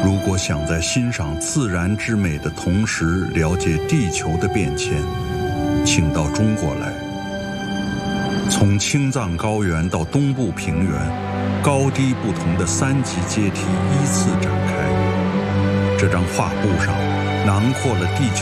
如果想在欣赏自然之美的同时了解地球的变迁，请到中国来。从青藏高原到东部平原，高低不同的3级阶梯依次展开。这张画布上囊括了地球